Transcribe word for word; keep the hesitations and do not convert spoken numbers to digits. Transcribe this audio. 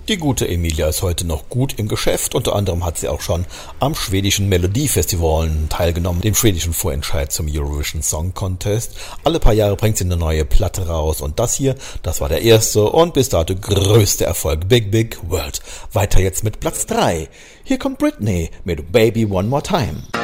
Die gute Emilia ist heute noch gut im Geschäft. Unter anderem hat sie auch schon am schwedischen Melodiefestival teilgenommen, dem schwedischen Vorentscheid zum Eurovision Song Contest. Alle paar Jahre bringt sie eine neue Platte raus und das hier, das war der erste und bis dato größte Erfolg. Big Big World. Weiter jetzt mit Platz drei. Hier kommt Britney mit Baby One More Time.